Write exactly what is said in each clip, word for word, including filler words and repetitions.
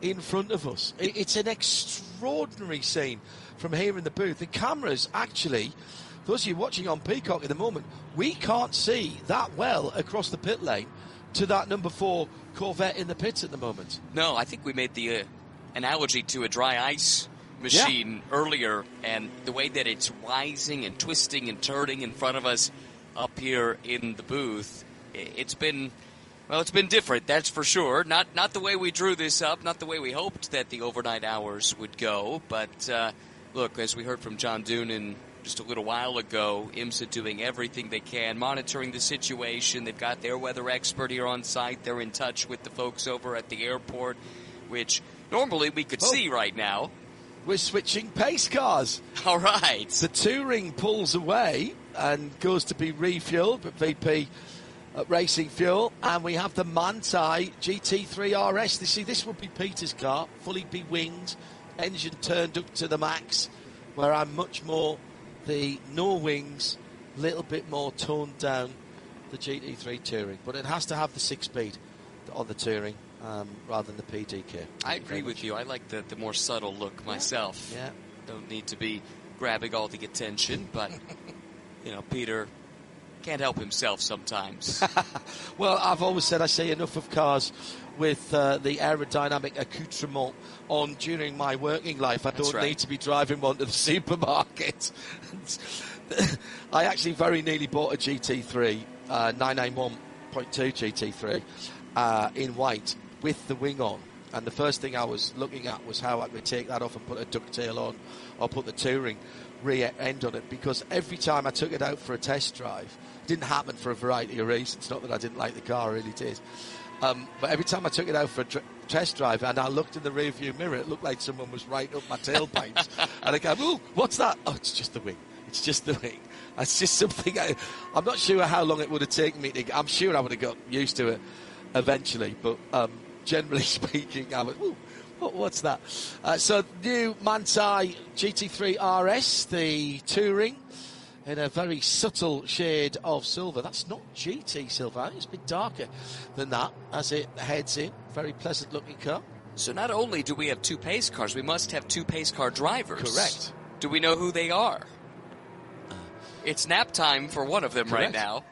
in front of us. It, it's an extraordinary scene from here in the booth. The cameras, actually, those of you watching on Peacock at the moment, we can't see that well across the pit lane to that number four Corvette in the pits at the moment. No, I think we made the uh, analogy to a dry ice machine yeah. earlier, and the way that it's rising and twisting and turning in front of us up here in the booth, it's been, well, it's been different, that's for sure. Not not the way we drew this up, not the way we hoped that the overnight hours would go, but uh, look, as we heard from John Doonan just a little while ago, IMSA doing everything they can, monitoring the situation. They've got their weather expert here on site. They're in touch with the folks over at the airport, which normally we could oh. see right now. We're switching pace cars. All right. The Touring pulls away and goes to be refueled, but V P uh, Racing Fuel. And we have the Manthey G T three R S. You see, this would be Peter's car, fully be-winged, engine turned up to the max, where I'm much more the no wings, little bit more toned down the G T three Touring. But it has to have the six-speed on the Touring. Um, rather than the P D K. I agree with you. I like the, the more subtle look myself. Yeah. Don't need to be grabbing all the attention, but, you know, Peter can't help himself sometimes. Well, I've always said I see enough of cars with uh, the aerodynamic accoutrement on during my working life. I That's don't right. need to be driving one to the supermarket. I actually very nearly bought a G T three, uh, nine ninety-one point two G T three, uh, in white, with the wing on, and the first thing I was looking at was how I could take that off and put a ducktail on, or put the Touring rear end on it, because every time I took it out for a test drive, it didn't happen for a variety of reasons, not that I didn't like the car, I really did, um, but every time I took it out for a tr- test drive and I looked in the rear view mirror, it looked like someone was right up my tailpipes, and I go, ooh, what's that? Oh, it's just the wing, it's just the wing. It's just something, I, I'm not sure how long it would have taken me to, I'm sure I would have got used to it eventually, but um, generally speaking, I went, ooh, what, what's that? Uh, so, new Manthey G T three R S, the Touring, in a very subtle shade of silver. That's not G T silver, it's a bit darker than that as it heads in. Very pleasant looking car. So not only do we have two pace cars, we must have two pace car drivers. Correct. Do we know who they are? It's nap time for one of them Correct. right now.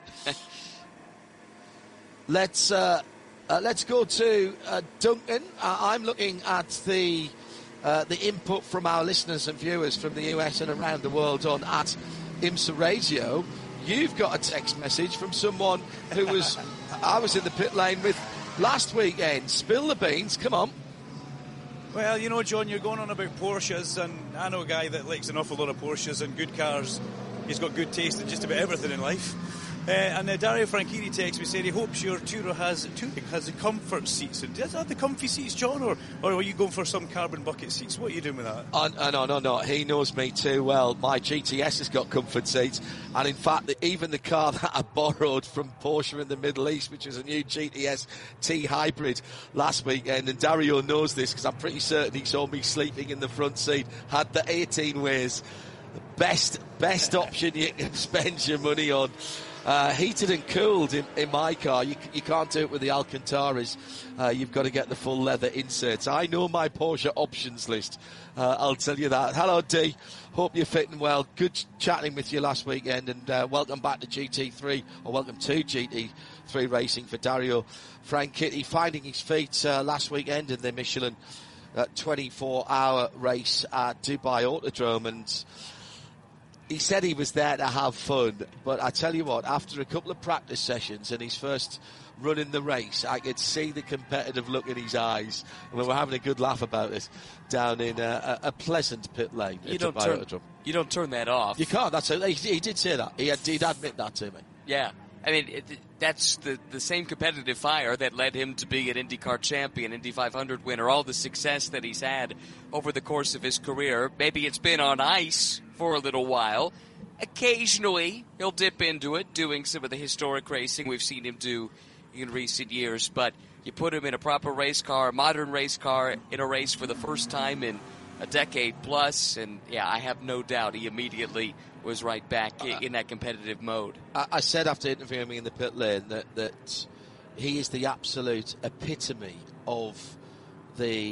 Let's uh, uh, let's go to uh, Duncan. Uh, I'm looking at the uh, the input from our listeners and viewers from the U S and around the world on at IMSA Radio. You've got a text message from someone who was I was in the pit lane with last weekend. Spill the beans. Come on. Well, you know, John, you're going on about Porsches, and I know a guy that likes an awful lot of Porsches and good cars. He's got good taste in just about everything in life. Uh, and uh, Dario Franchitti texts me saying he hopes your Tourer has Touring has the comfort seats. Does that have the comfy seats, John, or, or are you going for some carbon bucket seats? What are you doing with that? Oh, no, no, no, no. He knows me too well. My G T S has got comfort seats, and in fact, the, even the car that I borrowed from Porsche in the Middle East, which was a new G T S T Hybrid last weekend, and Dario knows this because I'm pretty certain he saw me sleeping in the front seat, had the eighteen ways. The best, best option you can spend your money on. Uh, heated and cooled in, in my car. You, you can't do it with the Alcantaras. Uh, you've got to get the full leather inserts. I know my Porsche options list. Uh, I'll tell you that. Hello, D. Hope you're fitting well. Good ch- chatting with you last weekend, and uh, welcome back to G T three, or welcome to G T three Racing for Dario Franchitti, finding his feet uh, last weekend in the Michelin uh, twenty-four hour race at Dubai Autodrome, and he said he was there to have fun, but I tell you what, after a couple of practice sessions and his first run in the race, I could see the competitive look in his eyes, and we were having a good laugh about it down in a, a, a pleasant pit lane. You don't, turn, you don't turn that off. You can't. That's a, he, he did say that. He had, he'd admit that to me. Yeah. I mean, it, that's the, the same competitive fire that led him to be an IndyCar champion, Indy five hundred winner, all the success that he's had over the course of his career. Maybe it's been on ice for a little while. Occasionally, he'll dip into it, doing some of the historic racing we've seen him do in recent years. But you put him in a proper race car, a modern race car, in a race for the first time in a decade plus, and yeah, I have no doubt he immediately was right back uh, in that competitive mode. I, I said after interviewing me in the pit lane that, that he is the absolute epitome of the